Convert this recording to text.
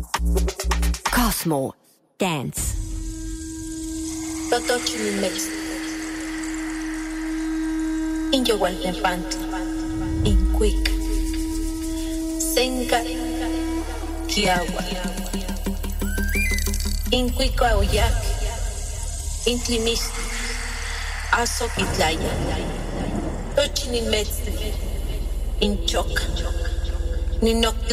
Cosmo Dance. Totochi mix. In your one panty. In quick. Senga. Kiawa. In quick aoyak. In tlimis. Aso kitlaya. Tochi ni metz. In chok. Ni nok